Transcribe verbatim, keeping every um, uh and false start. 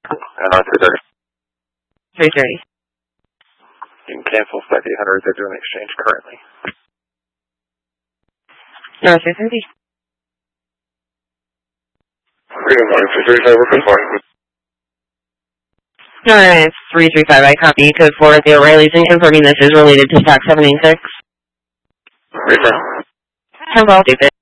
And on three thirty. three thirty. You can cancel Spec eight hundred. They're doing the exchange currently. No, three thirty. Freedom one, three three five, good morning. No, it's three three five. I copy code four at the O'Reilly's and confirming this is related to stock seven eight six. Right now. How well, David?